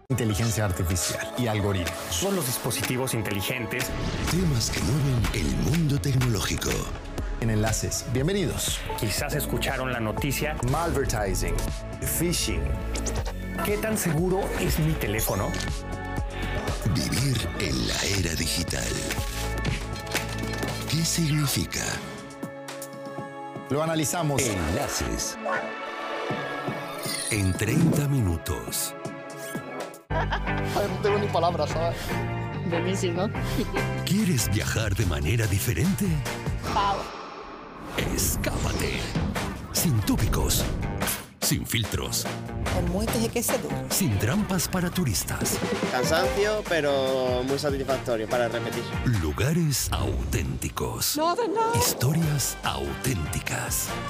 Inteligencia artificial y algoritmos. Son los dispositivos inteligentes. Temas que mueven el mundo tecnológico. En Enlaces, bienvenidos. Quizás escucharon la noticia. Malvertising, phishing. ¿Qué tan seguro es mi teléfono? Vivir en la era digital. ¿Qué significa? Lo analizamos. Enlaces. En 30 minutos. Ay, no tengo ni palabras, ¿sabes? Buenísimo. ¿Quieres viajar de manera diferente? Wow. Escápate. Sin tópicos. Sin filtros. Muy enriquecedor. Sin trampas para turistas. Cansancio, pero muy satisfactorio para repetir. Lugares auténticos. Historias auténticas.